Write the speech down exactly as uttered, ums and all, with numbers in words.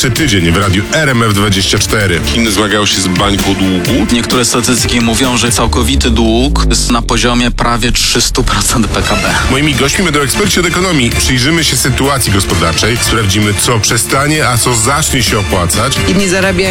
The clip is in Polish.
Gospodarczy Tydzień w radiu R M F dwadzieścia cztery. Chiny zmagają się z bańką długu. Niektóre statystyki mówią, że całkowity dług jest na poziomie prawie trzysta procent P K B. Moimi gośćmi będą eksperci od ekonomii. Przyjrzymy się sytuacji gospodarczej, sprawdzimy, co przestanie, a co zacznie się opłacać. Jedni zarabiają